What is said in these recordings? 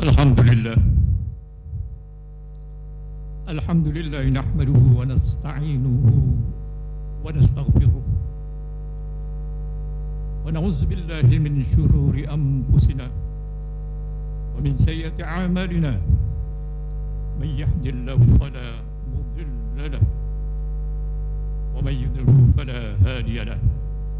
Alhamdulillah. Alhamdulillah nahmaduhu wa nasta'inuhu wa nastaghfiruh wa na'udzu billahi min syururi anfusina wa min sayyiati a'malina. Man yahdihillahu fala mudilla lahu wa man yudlil fala hadiya lahu.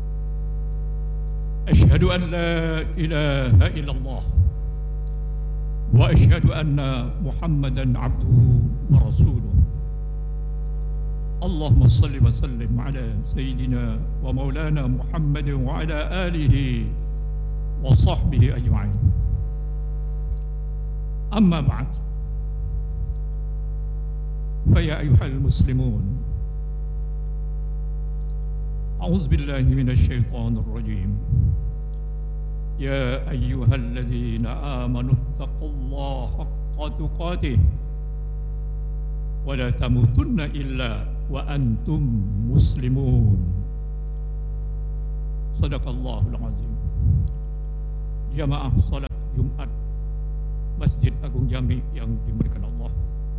Asyhadu an la ilaha illallah wa asyhadu anna Muhammadan abduhu wa rasuluh. Allahumma salli wa sallim ala sayyidina wa maulana Muhammadin wa ala alihi wa sahbihi ajma'in. Amma ba'd. Fa ya ayyuhal muslimun, a'udzu billahi minasy syaithanir rajim. يا أيها الذين آمنوا اتقوا الله حق تقاته ولا تموتن إلا وأنتم مسلمون. صدق الله العظيم. Jamaah salat Jumat Masjid Agung Jami yang dimuliakan Allah,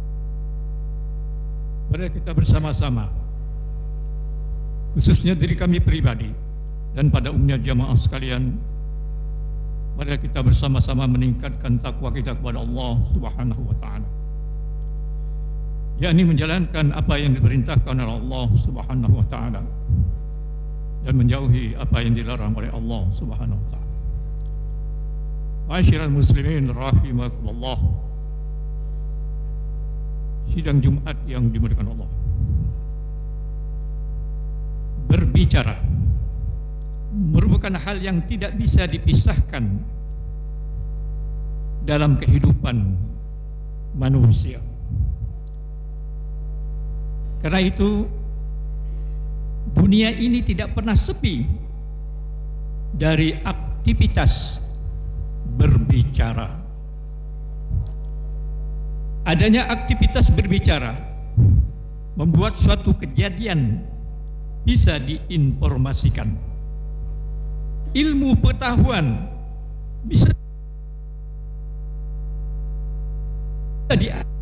mari kita bersama-sama, khususnya diri kami pribadi dan pada umumnya jamaah sekalian, mari kita bersama-sama meningkatkan takwa kita kepada Allah Subhanahu wa taala, yakni menjalankan apa yang diperintahkan oleh Allah Subhanahu wa taala dan menjauhi apa yang dilarang oleh Allah Subhanahu wa taala. Ma'asyiral muslimin rahimakumullah. Sidang Jumat yang dimuliakan Allah, berbicara merupakan hal yang tidak bisa dipisahkan dalam kehidupan manusia. Karena itu dunia ini tidak pernah sepi dari aktivitas berbicara. Adanya aktivitas berbicara membuat suatu kejadian bisa diinformasikan. Ilmu pengetahuan bisa